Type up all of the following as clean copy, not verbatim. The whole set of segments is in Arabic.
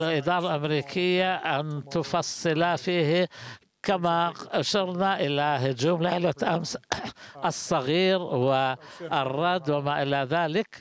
الإدارة الأمريكية أن تفصل فيه، كما أشرنا إلى هجوم ليلة أمس الصغير والرد وما إلى ذلك.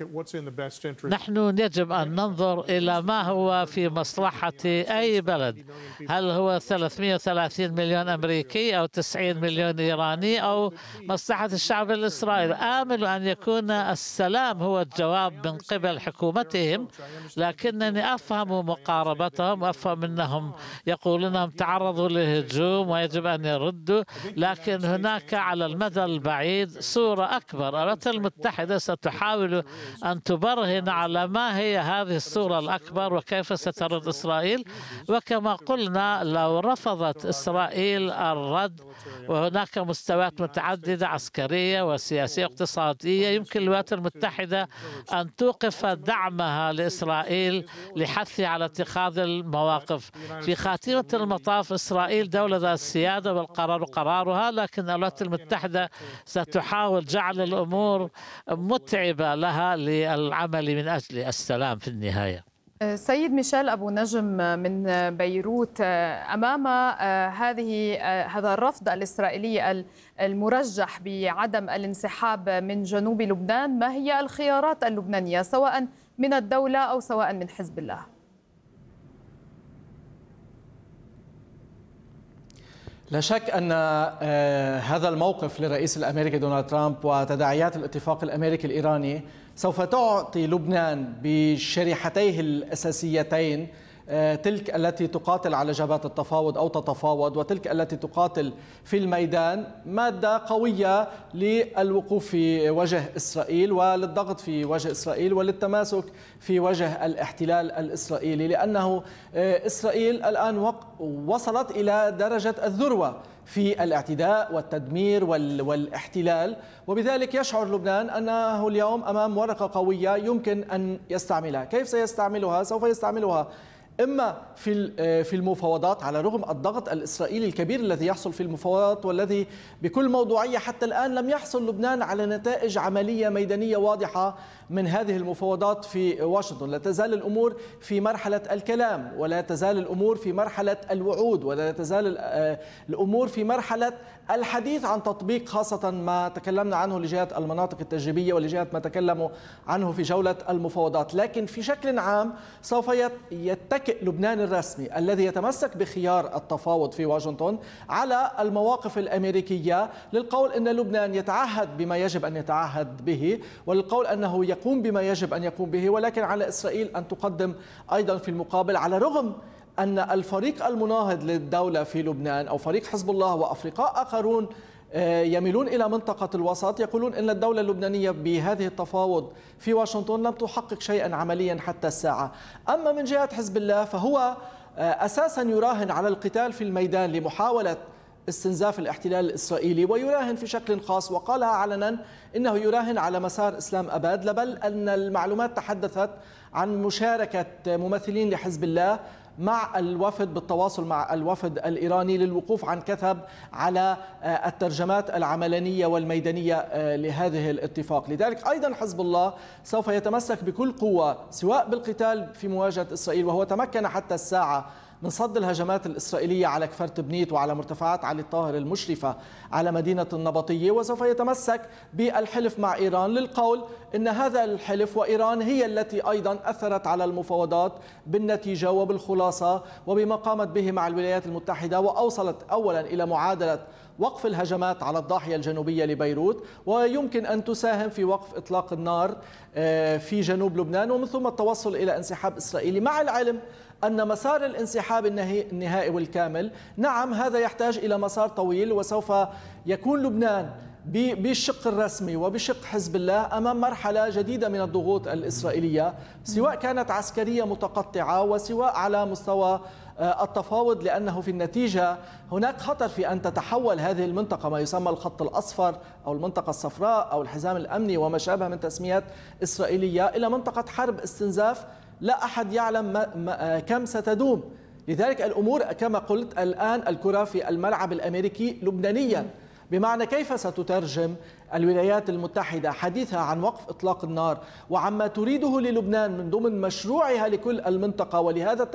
نحن يجب أن ننظر إلى ما هو في مصلحة أي بلد، هل هو 330 مليون أمريكي أو 90 مليون إيراني أو مصلحة الشعب الإسرائيلي. آمل أن يكون السلام هو الجواب من قبل حكومتهم، لكنني أفهم مقاربتهم، أفهم أنهم يقولون أنهم تعرضوا لهجوم ويجب أن يردوا، لكن هناك على المدى البعيد صورة أكبر. الولايات المتحدة ستحاول أن تبرهن على ما هي هذه الصورة الأكبر وكيف سترد إسرائيل. وكما قلنا، لو رفضت إسرائيل الرد، وهناك مستويات متعددة عسكرية وسياسية واقتصادية، يمكن الولايات المتحدة أن توقف دعمها لإسرائيل لحثها على اتخاذ المواقف. في خاتمة المطاف إسرائيل دولة ذات السيادة والقرار قرارها، لكن الولايات المتحدة ستحاول جعل الأمور متعبة لها للعمل من أجل السلام في النهاية. سيد ميشيل أبو نجم من بيروت، أمام هذا الرفض الإسرائيلي المرجح بعدم الانسحاب من جنوب لبنان، ما هي الخيارات اللبنانية سواء من الدولة أو سواء من حزب الله؟ لا شك أن هذا الموقف للرئيس الأمريكي دونالد ترامب وتداعيات الاتفاق الأمريكي الإيراني سوف تعطي لبنان بشريحتيه الأساسيتين، تلك التي تقاتل على جبهة التفاوض أو تتفاوض، وتلك التي تقاتل في الميدان، مادة قوية للوقوف في وجه إسرائيل وللضغط في وجه إسرائيل وللتماسك في وجه الاحتلال الإسرائيلي، لأنه إسرائيل الآن وصلت إلى درجة الذروة في الاعتداء والتدمير والاحتلال، وبذلك يشعر لبنان أنه اليوم أمام ورقة قوية يمكن أن يستعملها. كيف سيستعملها؟ سوف يستعملها إما في المفاوضات، على رغم الضغط الإسرائيلي الكبير الذي يحصل في المفاوضات والذي بكل موضوعية حتى الآن لم يحصل لبنان على نتائج عملية ميدانية واضحة من هذه المفاوضات في واشنطن. لا تزال الأمور في مرحلة الكلام، ولا تزال الأمور في مرحلة الوعود، ولا تزال الأمور في مرحلة الحديث عن تطبيق، خاصة ما تكلمنا عنه لجهة المناطق التجريبية ولجهة ما تكلموا عنه في جولة المفاوضات. لكن في شكل عام سوف يتكئ لبنان الرسمي الذي يتمسك بخيار التفاوض في واشنطن على المواقف الأمريكية، للقول أن لبنان يتعهد بما يجب أن يتعهد به، وللقول أنه يقوم بما يجب أن يقوم به، ولكن على إسرائيل أن تقدم أيضا في المقابل، على رغم أن الفريق المناهض للدولة في لبنان أو فريق حزب الله وأفرقاء آخرون يميلون إلى منطقة الوسط، يقولون أن الدولة اللبنانية بهذه التفاوض في واشنطن لم تحقق شيئا عمليا حتى الساعة. أما من جهة حزب الله فهو أساسا يراهن على القتال في الميدان لمحاولة استنزاف الاحتلال الإسرائيلي، ويراهن في شكل خاص وقالها علنا إنه يراهن على مسار إسلام أباد، بل أن المعلومات تحدثت عن مشاركة ممثلين لحزب الله مع الوفد بالتواصل مع الوفد الإيراني للوقوف عن كثب على الترجمات العملانية والميدانية لهذه الاتفاق. لذلك أيضا حزب الله سوف يتمسك بكل قوة سواء بالقتال في مواجهة إسرائيل، وهو تمكن حتى الساعة من صد الهجمات الإسرائيلية على كفر تبنيت وعلى مرتفعات علي الطاهر المشرفة على مدينة النبطية، وسوف يتمسك بالحلف مع إيران، للقول إن هذا الحلف وإيران هي التي أيضا أثرت على المفاوضات بالنتيجة وبالخلاصة وبما قامت به مع الولايات المتحدة، وأوصلت أولا إلى معادلة وقف الهجمات على الضاحية الجنوبية لبيروت، ويمكن أن تساهم في وقف إطلاق النار في جنوب لبنان، ومن ثم التوصل إلى انسحاب إسرائيلي، مع العلم أن مسار الانسحاب النهائي والكامل نعم هذا يحتاج إلى مسار طويل، وسوف يكون لبنان بالشق الرسمي وبشق حزب الله أمام مرحلة جديدة من الضغوط الإسرائيلية، سواء كانت عسكرية متقطعة وسواء على مستوى التفاوض، لأنه في النتيجة هناك خطر في أن تتحول هذه المنطقة، ما يسمى الخط الأصفر أو المنطقة الصفراء أو الحزام الأمني وما شابه من تسميات إسرائيلية، إلى منطقة حرب استنزاف لا أحد يعلم كم ستدوم. لذلك الأمور كما قلت الآن الكرة في الملعب الأمريكي لبنانيا، بمعنى كيف ستترجم الولايات المتحدة حديثها عن وقف إطلاق النار وعما تريده للبنان من ضمن مشروعها لكل المنطقة ولهذا